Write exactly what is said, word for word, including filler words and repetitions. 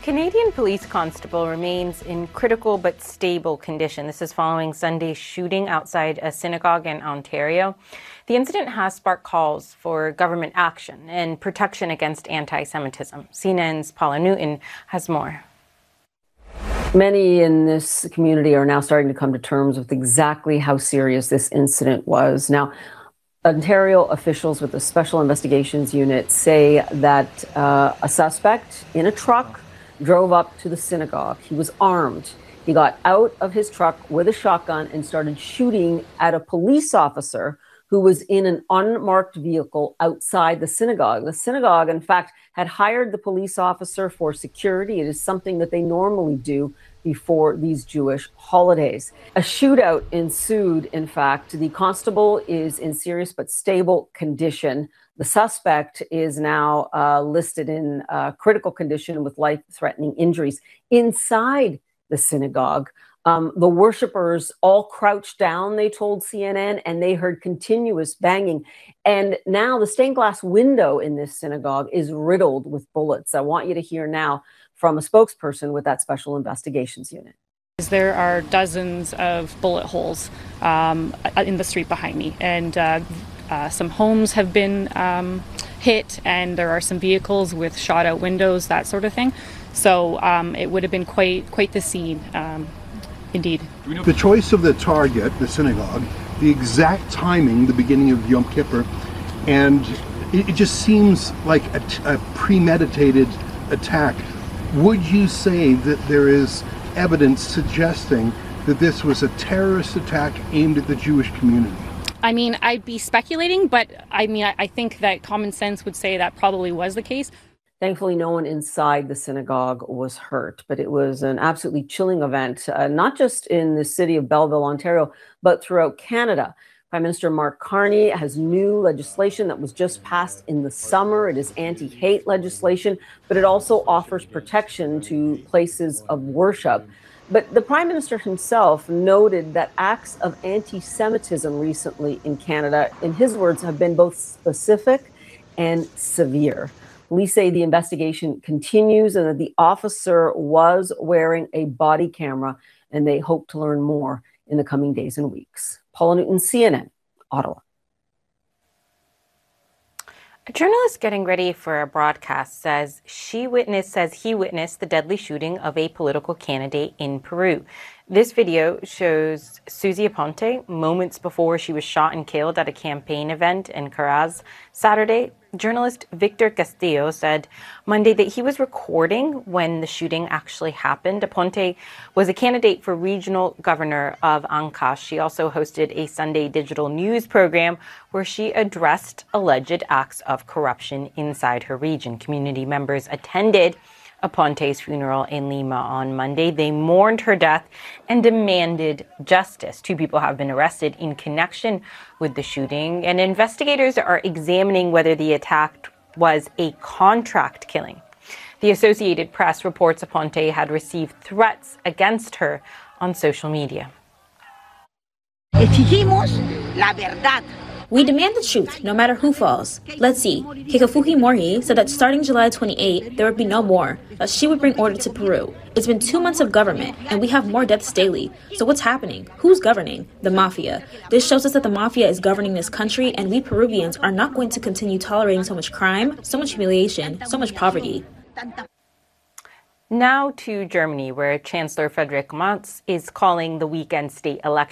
Canadian police constable remains in critical but stable condition. This is following Sunday's shooting outside a synagogue in Ontario. The incident has sparked calls for government action and protection against anti-Semitism. C N N's Paula Newton has more. Many in this community are now starting to come to terms with exactly how serious this incident was. Now, Ontario officials with the Special Investigations Unit say that uh, a suspect in a truck drove up to the synagogue. He was armed. He got out of his truck with a shotgun and started shooting at a police officer who was in an unmarked vehicle outside the synagogue. The synagogue, in fact, had hired the police officer for security. It is something that they normally do before these Jewish holidays. A shootout ensued, in fact. The constable is in serious but stable condition. The suspect is now uh, listed in uh, critical condition with life-threatening injuries. Inside the synagogue, um, the worshipers all crouched down, they told C N N, and they heard continuous banging. And now the stained glass window in this synagogue is riddled with bullets. I want you to hear now from a spokesperson with that Special Investigations Unit. There are dozens of bullet holes um, in the street behind me, and uh, uh, some homes have been um, hit, and there are some vehicles with shot out windows, that sort of thing. So um, it would have been quite quite the scene, um, indeed. The choice of the target, the synagogue, the exact timing, the beginning of Yom Kippur, and it, it just seems like a, a premeditated attack. Would you say that there is evidence suggesting that this was a terrorist attack aimed at the Jewish community? I mean, I'd be speculating, but I mean, I, I think that common sense would say that probably was the case. Thankfully, no one inside the synagogue was hurt, but it was an absolutely chilling event, uh, not just in the city of Belleville, Ontario, but throughout Canada. Prime Minister Mark Carney has new legislation that was just passed in the summer. It is anti-hate legislation, but it also offers protection to places of worship. But the Prime Minister himself noted that acts of anti-Semitism recently in Canada, in his words, have been both specific and severe. Police say the investigation continues and that the officer was wearing a body camera, and they hope to learn more in the coming days and weeks. Paula Newton, C N N, Ottawa. A journalist getting ready for a broadcast says she witnessed, says he witnessed the deadly shooting of a political candidate in Peru. This video shows Suzy Aponte moments before she was shot and killed at a campaign event in Caraz Saturday. Journalist Victor Castillo said Monday that he was recording when the shooting actually happened. Aponte was a candidate for regional governor of Ancash. She also hosted a Sunday digital news program where she addressed alleged acts of corruption inside her region. Community members attended Aponte's funeral in Lima on Monday. They mourned her death and demanded justice. Two people have been arrested in connection with the shooting, and investigators are examining whether the attack was a contract killing. The Associated Press reports Aponte had received threats against her on social media. Exigimos la verdad. We demand the truth, no matter who falls. Let's see. Keiko Fujimori said that starting July twenty-eighth, there would be no more, that she would bring order to Peru. It's been two months of government, and we have more deaths daily. So what's happening? Who's governing? The mafia. This shows us that the mafia is governing this country, and we Peruvians are not going to continue tolerating so much crime, so much humiliation, so much poverty. Now to Germany, where Chancellor Friedrich Merz is calling the weekend state election